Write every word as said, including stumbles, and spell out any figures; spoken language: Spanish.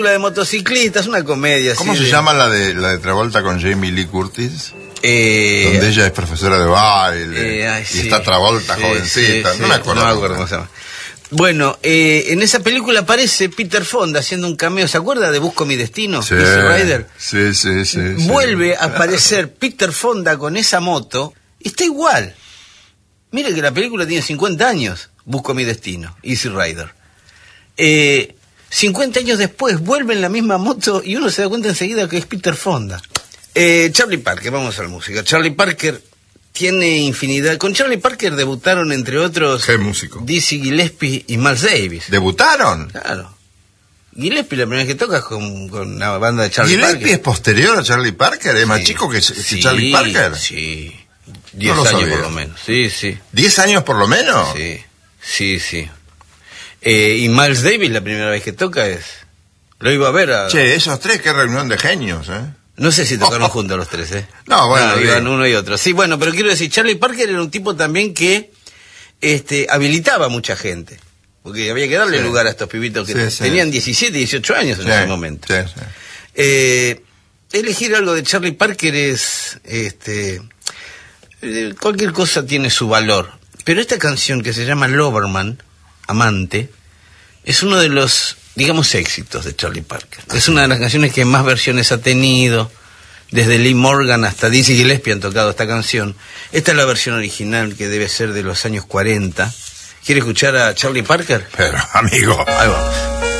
de motociclistas, una comedia. ¿Cómo así se de... llama la de la de Travolta con Jamie Lee Curtis? Eh, donde ella es profesora de baile eh, ay, y sí, está Travolta sí, jovencita. sí, no sí, me acuerdo. No me acuerdo cómo se llama. Bueno, eh, en esa película aparece Peter Fonda haciendo un cameo. ¿Se acuerda de Busco mi destino? Sí, Easy Rider. sí, sí, sí, sí. Vuelve a aparecer Peter Fonda con esa moto. Está igual. Mire que la película tiene cincuenta años. Busco mi destino, Easy Rider. Eh, cincuenta años después vuelve en la misma moto y uno se da cuenta enseguida que es Peter Fonda. Eh, Charlie Parker, vamos a la música. Charlie Parker tiene infinidad. Con Charlie Parker debutaron, entre otros, ¿qué músico? Dizzy Gillespie y Miles Davis. ¿Debutaron? Claro. Gillespie la primera vez que toca con, con la banda de Charlie ¿Gillespie Parker. es posterior a Charlie Parker? ¿Es Sí. más chico que, que Sí, Charlie Parker? Sí. Diez No lo años sabía. por lo menos. Sí, sí. ¿Diez años por lo menos? Sí, sí, sí. Eh, y Miles Davis la primera vez que toca es... Lo iba a ver a... Che, esos tres, qué reunión de genios, ¿eh? No sé si tocaron juntos los tres, ¿eh? No, bueno, No, iban bien. uno y otro. Sí, bueno, pero quiero decir, Charlie Parker era un tipo también que este, habilitaba a mucha gente. Porque había que darle Sí. lugar a estos pibitos que Sí, sí. tenían diecisiete, dieciocho años en Sí, ese momento. sí, sí. Eh, elegir algo de Charlie Parker es... este eh, cualquier cosa tiene su valor. Pero esta canción que se llama Loverman, Amante, es uno de los, digamos, éxitos de Charlie Parker. Es una de las canciones que más versiones ha tenido. Desde Lee Morgan hasta Dizzy Gillespie han tocado esta canción. Esta es la versión original, que debe ser de los años cuarenta. ¿Quiere escuchar a Charlie Parker? Pero, amigo... Ahí vamos.